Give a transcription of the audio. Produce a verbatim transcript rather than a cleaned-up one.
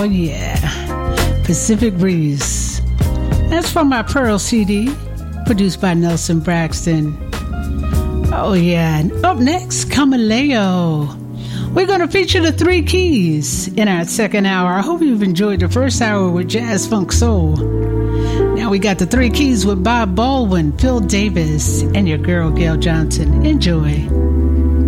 Oh yeah, Pacific Breeze. That's from my Pearl C D, produced by Nelson Braxton. Oh yeah, and up next, Kamaleo. We're going to feature the Three Keys in our second hour. I hope you've enjoyed the first hour with Jazz Funk Soul. Now we got the Three Keys with Bob Baldwin, Phil Davis, and your girl Gail Johnson. Enjoy.